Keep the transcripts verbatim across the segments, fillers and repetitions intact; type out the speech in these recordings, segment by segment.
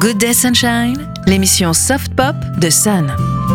Good Day Sunshine, l'émission Soft Pop de Sun.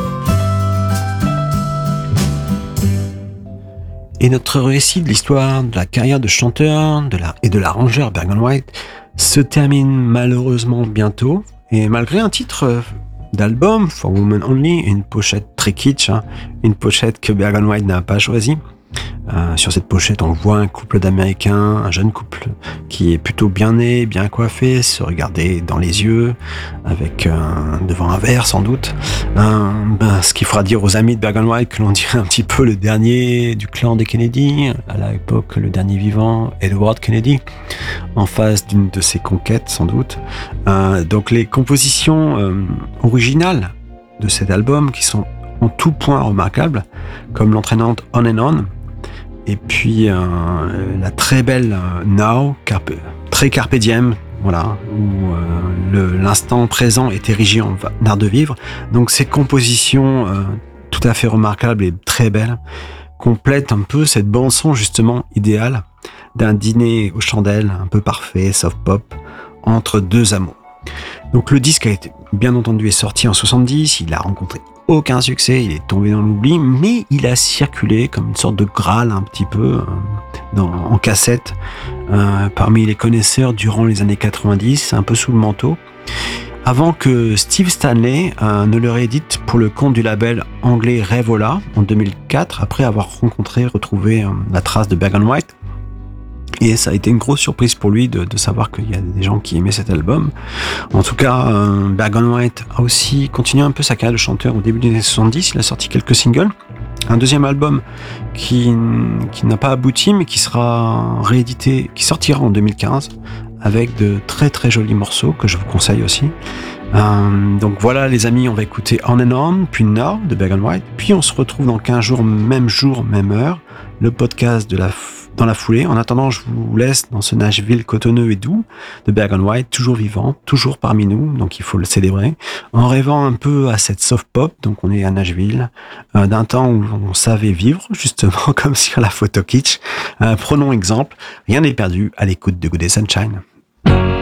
Et notre récit de l'histoire de la carrière de chanteur de la, et de l'arrangeur Berg and White se termine malheureusement bientôt. Et malgré un titre d'album, For Women Only, une pochette très kitsch, hein, une pochette que Berg and White n'a pas choisie. Euh, sur cette pochette, on voit un couple d'Américains, un jeune couple qui est plutôt bien né, bien coiffé, se regarder dans les yeux, avec euh, devant un verre sans doute. Euh, ben, ce qu'il faudra dire aux amis de Berg and White que l'on dirait un petit peu le dernier du clan des Kennedy, à l'époque le dernier vivant, Edward Kennedy, en face d'une de ses conquêtes sans doute. Euh, donc les compositions euh, originales de cet album qui sont en tout point remarquables, comme l'entraînante On and On, et puis euh, la très belle euh, Now, carpe, très carpe diem, voilà, où euh, le, l'instant présent est érigé en art de vivre. Donc ces compositions euh, tout à fait remarquables et très belles complètent un peu cette bande son justement idéale d'un dîner aux chandelles un peu parfait, soft pop, entre deux amours. Donc le disque a été bien entendu est sorti en soixante-dix, il a rencontré aucun succès, il est tombé dans l'oubli, mais il a circulé comme une sorte de Graal un petit peu euh, dans, en cassette euh, parmi les connaisseurs durant les années quatre-vingt-dix, un peu sous le manteau, avant que Steve Stanley euh, ne le réédite pour le compte du label anglais Revola en deux mille quatre, après avoir rencontré, retrouvé euh, la trace de Berg and White. Et ça a été une grosse surprise pour lui de, de savoir qu'il y a des gens qui aimaient cet album. En tout cas, euh, Berg and White a aussi continué un peu sa carrière de chanteur au début des années soixante-dix. Il a sorti quelques singles. Un deuxième album qui, qui n'a pas abouti, mais qui sera réédité, qui sortira en deux mille quinze, avec de très très jolis morceaux que je vous conseille aussi. Euh, donc voilà les amis, on va écouter On and On, puis Now de Berg and White, puis on se retrouve dans quinze jours, même jour, même heure, le podcast de la dans la foulée. En attendant, je vous laisse dans ce Nashville cotonneux et doux de Berg and White, toujours vivant, toujours parmi nous, donc il faut le célébrer, en rêvant un peu à cette soft pop, donc on est à Nashville, euh, d'un temps où on savait vivre, justement, comme sur la photo kitsch. Euh, prenons exemple, rien n'est perdu à l'écoute de Good Day Sunshine.